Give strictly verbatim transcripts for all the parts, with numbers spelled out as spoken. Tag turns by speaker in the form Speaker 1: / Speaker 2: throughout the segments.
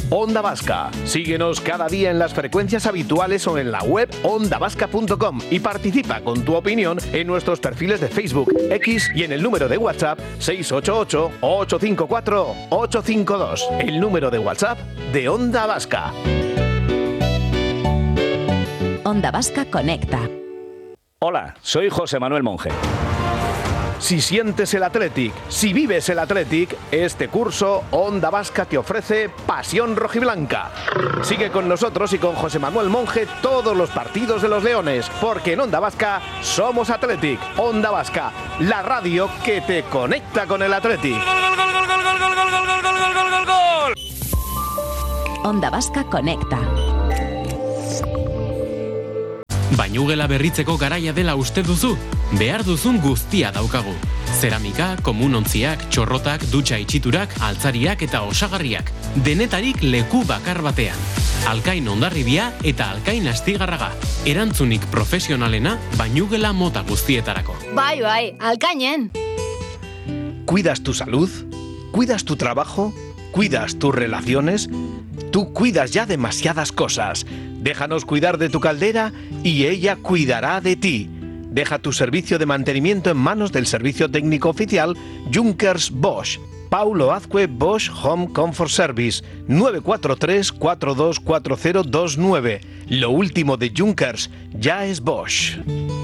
Speaker 1: Onda Vasca. Síguenos cada día en las frecuencias habituales o en la web onda vasca punto com y participa con tu opinión en nuestros perfiles de Facebook, X y en el número de WhatsApp seis ocho ocho, ocho cinco cuatro, ocho cinco dos. El número de WhatsApp de Onda Vasca.
Speaker 2: Onda Vasca Conecta.
Speaker 3: Hola, soy José Manuel Monge.
Speaker 1: Si sientes el Athletic, si vives el Athletic, este curso Onda Vasca te ofrece Pasión Rojiblanca. Sigue con nosotros y con José Manuel Monge todos los partidos de los Leones, porque en Onda Vasca somos Athletic. Onda Vasca, la radio que te conecta con el Athletic.
Speaker 2: Onda Vasca Conecta.
Speaker 4: Bainugela berritzeko garaia dela uste duzu? Behar duzun guztia daukagu. Zeramika, komunontziak, txorrotak, dutxa itxiturak, altzariak eta osagarriak. Denetarik leku bakar batean. Alkain Hondarribia eta Alkain Astigarraga. Erantzunik profesionalena bainugela mota guztietarako.
Speaker 5: Bai, bai, Alkainen.
Speaker 1: ¿Cuidas tu salud? ¿Cuidas tu trabajo? ¿Cuidas tus relaciones? Tú cuidas ya demasiadas cosas. Déjanos cuidar de tu caldera y ella cuidará de ti. Deja tu servicio de mantenimiento en manos del servicio técnico oficial Junkers Bosch. Paulo Azcue Bosch Home Comfort Service nueve cuatro tres, cuatro dos cuatro cero dos nueve. Lo último de Junkers ya es Bosch.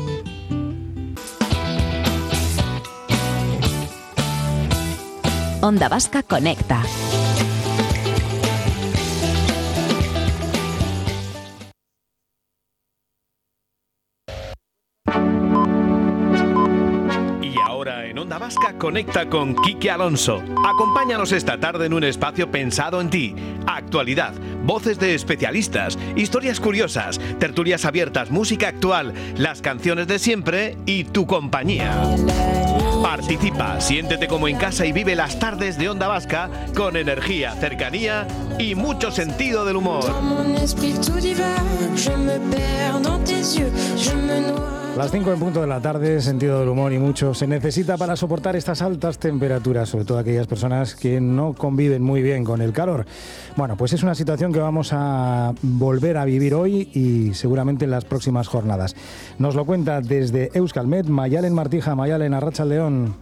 Speaker 2: Onda Vasca Conecta.
Speaker 1: Onda Vasca conecta con Quique Alonso. Acompáñanos esta tarde en un espacio pensado en ti. Actualidad, voces de especialistas, historias curiosas, tertulias abiertas, música actual, las canciones de siempre y tu compañía. Participa, siéntete como en casa y vive las tardes de Onda Vasca con energía, cercanía y mucho sentido del humor.
Speaker 6: Las cinco en punto de la tarde, sentido del humor y mucho se necesita para soportar estas altas temperaturas, sobre todo aquellas personas que no conviven muy bien con el calor. Bueno, pues es una situación que vamos a volver a vivir hoy y seguramente en las próximas jornadas. Nos lo cuenta desde Euskalmet Mayalen Martija. Mayalen, Arratsaldeon.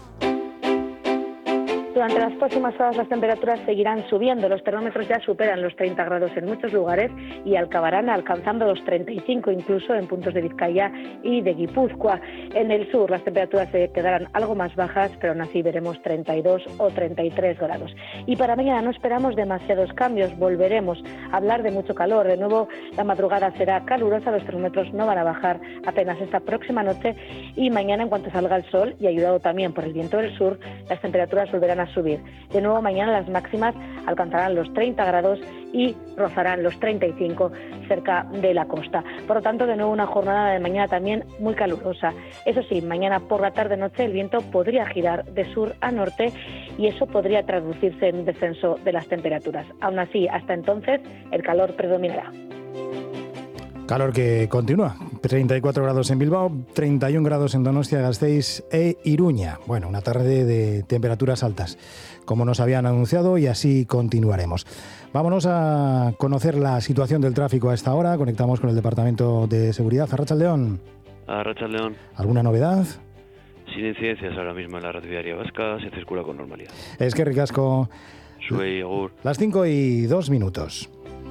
Speaker 7: Durante las próximas horas las temperaturas seguirán subiendo. Los termómetros ya superan los treinta grados en muchos lugares y acabarán alcanzando los treinta y cinco incluso en puntos de Vizcaya y de Guipúzcoa. En el sur las temperaturas se quedarán algo más bajas, pero aún así veremos treinta y dos o treinta y tres grados. Y para mañana no esperamos demasiados cambios. Volveremos a hablar de mucho calor. De nuevo la madrugada será calurosa, los termómetros no van a bajar apenas esta próxima noche y mañana en cuanto salga el sol y ayudado también por el viento del sur, las temperaturas volverán a subir. De nuevo mañana las máximas alcanzarán los treinta grados y rozarán los treinta y cinco cerca de la costa. Por lo tanto, de nuevo una jornada de mañana también muy calurosa. Eso sí, mañana por la tarde-noche el viento podría girar de sur a norte y eso podría traducirse en un descenso de las temperaturas. Aún así, hasta entonces, el calor predominará.
Speaker 6: Calor que continúa. treinta y cuatro grados en Bilbao, treinta y un grados en Donostia, Gasteiz e Iruña. Bueno, una tarde de temperaturas altas, como nos habían anunciado, y así continuaremos. Vámonos a conocer la situación del tráfico a esta hora. Conectamos con el Departamento de Seguridad. Arratsaldeon.
Speaker 8: Arratsaldeon.
Speaker 6: ¿Alguna novedad?
Speaker 8: Sin incidencias ahora mismo en la red viaria vasca, se circula con normalidad.
Speaker 6: Es que ricasco.
Speaker 8: Zuei, agur.
Speaker 6: Las cinco y dos minutos.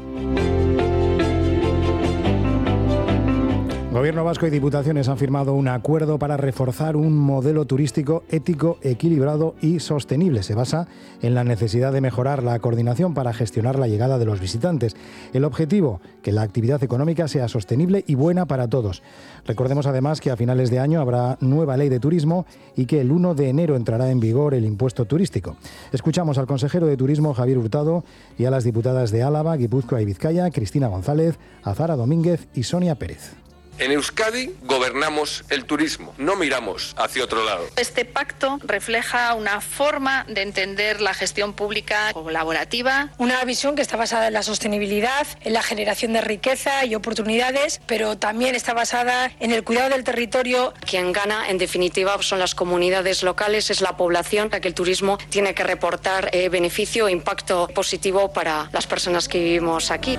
Speaker 6: Gobierno vasco y Diputaciones han firmado un acuerdo para reforzar un modelo turístico ético, equilibrado y sostenible. Se basa en la necesidad de mejorar la coordinación para gestionar la llegada de los visitantes. El objetivo, que la actividad económica sea sostenible y buena para todos. Recordemos además que a finales de año habrá nueva ley de turismo y que el uno de enero entrará en vigor el impuesto turístico. Escuchamos al consejero de Turismo, Javier Hurtado, y a las diputadas de Álava, Guipúzcoa y Vizcaya, Cristina González, Azara Domínguez y Sonia Pérez.
Speaker 9: En Euskadi gobernamos el turismo, no miramos hacia otro lado.
Speaker 10: Este pacto refleja una forma de entender la gestión pública colaborativa.
Speaker 11: Una visión que está basada en la sostenibilidad, en la generación de riqueza y oportunidades, pero también está basada en el cuidado del territorio.
Speaker 12: Quien gana, en definitiva, son las comunidades locales, es la población, a que el turismo tiene que reportar eh, beneficio e impacto positivo para las personas que vivimos aquí.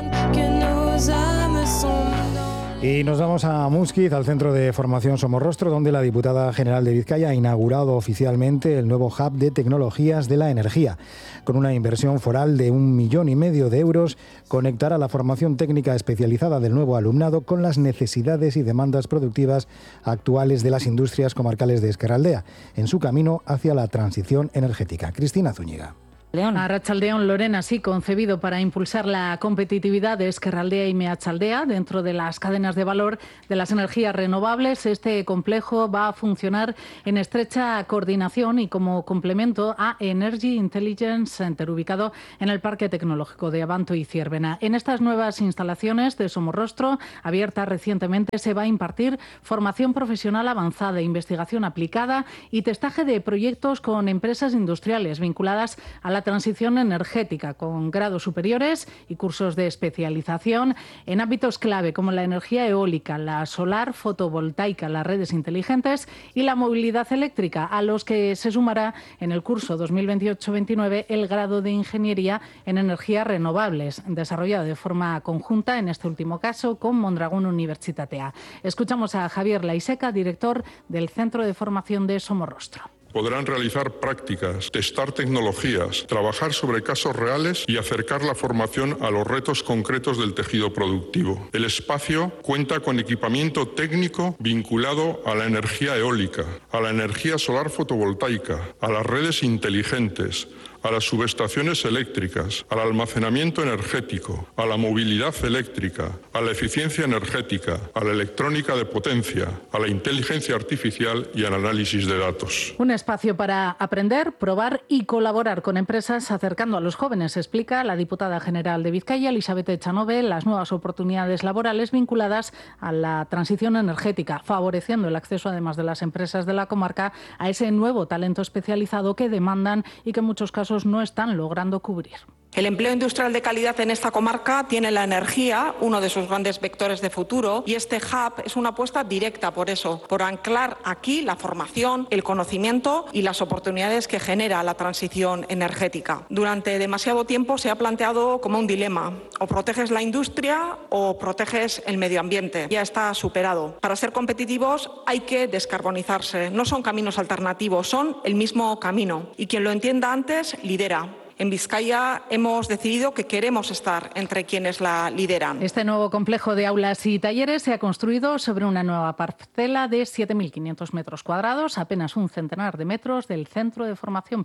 Speaker 6: Y nos vamos a Muskiz, al Centro de Formación Somorrostro, donde la diputada general de Vizcaya ha inaugurado oficialmente el nuevo hub de tecnologías de la energía. Con una inversión foral de un millón y medio de euros, conectará la formación técnica especializada del nuevo alumnado con las necesidades y demandas productivas actuales de las industrias comarcales de Ezkerraldea, en su camino hacia la transición energética. Cristina Zúñiga.
Speaker 13: León. Arratsaldeon, Lorena, sí, concebido para impulsar la competitividad de Ezkerraldea y Meatzaldea dentro de las cadenas de valor de las energías renovables. Este complejo va a funcionar en estrecha coordinación y como complemento a Energy Intelligence Center, ubicado en el Parque Tecnológico de Abanto y Ciervena. En estas nuevas instalaciones de Somorrostro, abiertas recientemente, se va a impartir formación profesional avanzada, investigación aplicada y testaje de proyectos con empresas industriales vinculadas a la transición energética, con grados superiores y cursos de especialización en ámbitos clave como la energía eólica, la solar, fotovoltaica, las redes inteligentes y la movilidad eléctrica, a los que se sumará en el curso dos mil veintiocho veintinueve el grado de ingeniería en energías renovables, desarrollado de forma conjunta, en este último caso, con Mondragón Universitatea. Escuchamos a Javier Laiseca, director del Centro de Formación de Somorrostro.
Speaker 14: Podrán realizar prácticas, testar tecnologías, trabajar sobre casos reales y acercar la formación a los retos concretos del tejido productivo. El espacio cuenta con equipamiento técnico vinculado a la energía eólica, a la energía solar fotovoltaica, a las redes inteligentes, a las subestaciones eléctricas, al almacenamiento energético, a la movilidad eléctrica, a la eficiencia energética, a la electrónica de potencia, a la inteligencia artificial y al análisis de datos.
Speaker 13: Un espacio para aprender, probar y colaborar con empresas, acercando a los jóvenes, explica la diputada general de Vizcaya, Elizabeth Echanove, las nuevas oportunidades laborales vinculadas a la transición energética, favoreciendo el acceso, además de las empresas de la comarca, a ese nuevo talento especializado que demandan y que en muchos casos no están logrando cubrir.
Speaker 15: El empleo industrial de calidad en esta comarca tiene la energía, uno de sus grandes vectores de futuro, y este hub es una apuesta directa por eso, por anclar aquí la formación, el conocimiento y las oportunidades que genera la transición energética. Durante demasiado tiempo se ha planteado como un dilema: o proteges la industria o proteges el medio ambiente. Ya está superado. Para ser competitivos hay que descarbonizarse. No son caminos alternativos, son el mismo camino. Y quien lo entienda antes, lidera. En Vizcaya hemos decidido que queremos estar entre quienes la lideran.
Speaker 13: Este nuevo complejo de aulas y talleres se ha construido sobre una nueva parcela de siete mil quinientos metros cuadrados, apenas un centenar de metros del centro de formación.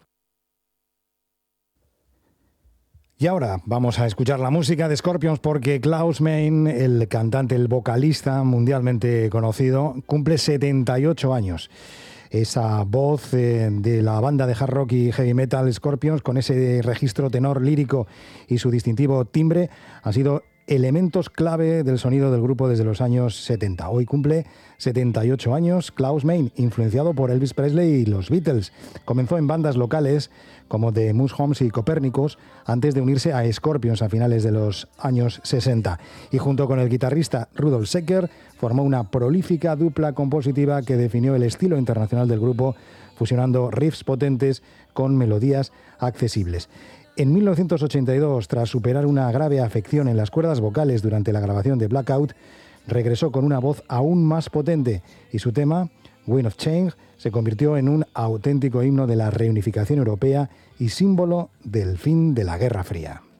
Speaker 6: Y ahora vamos a escuchar la música de Scorpions, porque Klaus Meine, el cantante, el vocalista mundialmente conocido, cumple setenta y ocho años. Esa voz eh, de la banda de hard rock y heavy metal Scorpions, con ese registro tenor lírico y su distintivo timbre, han sido elementos clave del sonido del grupo desde los años setenta. Hoy cumple setenta y ocho años Klaus Meine, influenciado por Elvis Presley y los Beatles. Comenzó en bandas locales como The Moose Homes y Copérnicos, antes de unirse a Scorpions a finales de los años sesenta. Y junto con el guitarrista Rudolf Secker formó una prolífica dupla compositiva que definió el estilo internacional del grupo, fusionando riffs potentes con melodías accesibles. En mil novecientos ochenta y dos, tras superar una grave afección en las cuerdas vocales durante la grabación de Blackout, regresó con una voz aún más potente y su tema, Wind of Change, se convirtió en un auténtico himno de la reunificación europea y símbolo del fin de la Guerra Fría.